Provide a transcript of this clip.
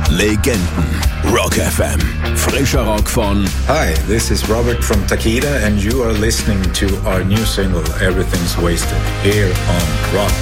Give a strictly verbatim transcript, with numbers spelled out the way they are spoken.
Legenden. Rock F M. Frischer Rock von... Hi, this is Robert from Takeda and you are listening to our new single, Everything's Wasted, here on Rock